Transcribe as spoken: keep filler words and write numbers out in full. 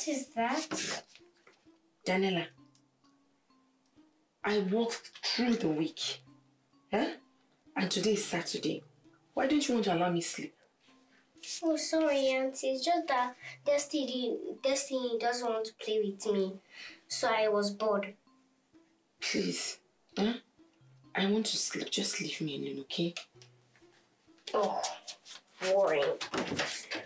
What is that? Daniela, I worked through the week. Huh? And today is Saturday. Why don't you want to allow me sleep? Oh, sorry, Auntie. It's just that Destiny, Destiny doesn't want to play with me. So I was bored. Please. Huh? I want to sleep. Just leave me alone, okay? Oh, boring.